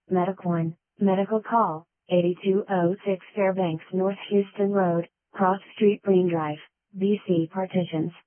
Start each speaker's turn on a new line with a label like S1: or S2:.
S1: Medic1, medical call, 8206 Fairbanks North Houston Road, Cross Street Green Drive, BC Partitions.